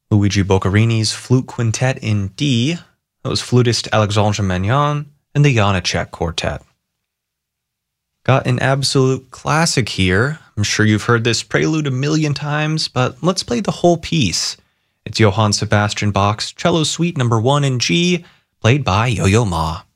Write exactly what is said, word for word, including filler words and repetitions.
Luigi Boccherini's Flute Quintet in D. That was flutist Alexandre Magnan and the Janacek Quartet. Got an absolute classic here. I'm sure you've heard this prelude a million times, but let's play the whole piece. It's Johann Sebastian Bach's Cello Suite number one in G, played by Yo-Yo Ma.